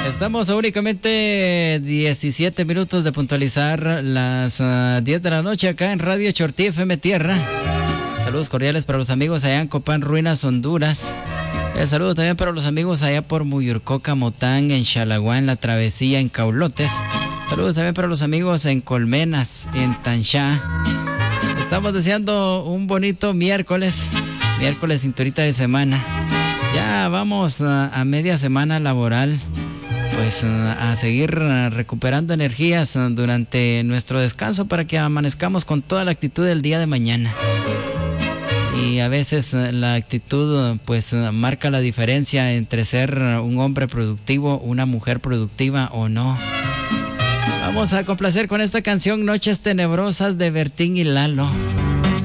Estamos a únicamente 17 minutos de puntualizar las 10 de la noche acá en Radio Chortí FM Tierra. Saludos cordiales para los amigos allá en Copán, Ruinas, Honduras. Saludos también para los amigos allá por Muyurcoca, Motán, en Xalaguá, en La Travesía, en Caulotes. Saludos también para los amigos en Colmenas, en Tanxá. Estamos deseando un bonito miércoles cinturita de semana. Ya vamos a media semana laboral, pues a seguir recuperando energías durante nuestro descanso para que amanezcamos con toda la actitud del día de mañana. Y a veces la actitud pues marca la diferencia entre ser un hombre productivo, una mujer productiva o no. Vamos a complacer con esta canción Noches Tenebrosas de Bertín y Lalo.